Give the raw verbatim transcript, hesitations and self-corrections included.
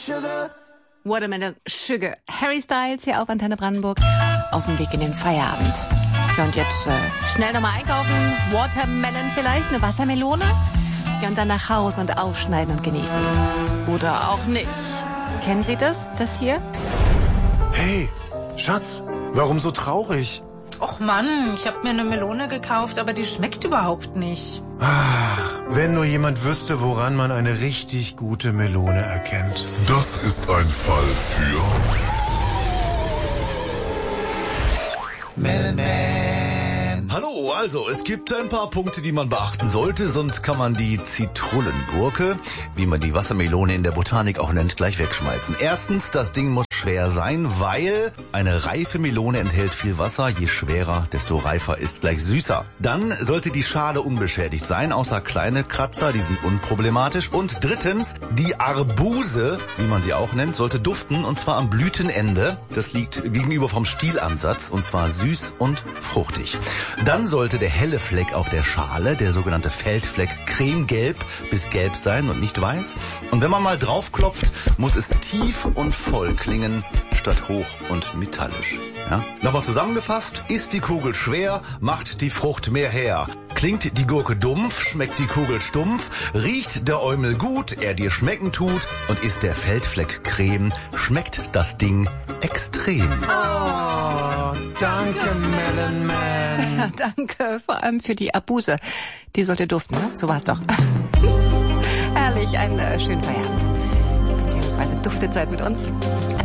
sugar. Watermelon Sugar. Harry Styles hier auf Antenne Brandenburg. Auf dem Weg in den Feierabend. Ja, und jetzt äh, schnell nochmal einkaufen. Watermelon vielleicht, eine Wassermelone. Ja, und dann nach Haus und aufschneiden und genießen. Oder auch nicht. Kennen Sie das, das hier? Hey, Schatz, warum so traurig? Och Mann, ich habe mir eine Melone gekauft, aber die schmeckt überhaupt nicht. Ach, wenn nur jemand wüsste, woran man eine richtig gute Melone erkennt. Das ist ein Fall für Melman. Hallo, also es gibt ein paar Punkte, die man beachten sollte, sonst kann man die Zitronengurke, wie man die Wassermelone in der Botanik auch nennt, gleich wegschmeißen. Erstens, das Ding muss schwer sein, weil eine reife Melone enthält viel Wasser. Je schwerer, desto reifer ist gleich süßer. Dann sollte die Schale unbeschädigt sein, außer kleine Kratzer, die sind unproblematisch. Und drittens, die Arbuse, wie man sie auch nennt, sollte duften, und zwar am Blütenende. Das liegt gegenüber vom Stielansatz, und zwar süß und fruchtig. Dann sollte der helle Fleck auf der Schale, der sogenannte Feldfleck, cremegelb bis gelb sein und nicht weiß. Und wenn man mal draufklopft, muss es tief und voll klingen, statt hoch und metallisch. Ja? Nochmal zusammengefasst, ist die Kugel schwer, macht die Frucht mehr her. Klingt die Gurke dumpf, schmeckt die Kugel stumpf, riecht der Eumel gut, er dir schmecken tut, und ist der Feldfleck Creme, schmeckt das Ding extrem. Oh, danke, Melon Man. Ja, danke, vor allem für die Arbuse. Die sollte duften, ne? So war's doch. Herrlich, einen äh, schönen Feierabend. Beziehungsweise Duftetzeit mit uns.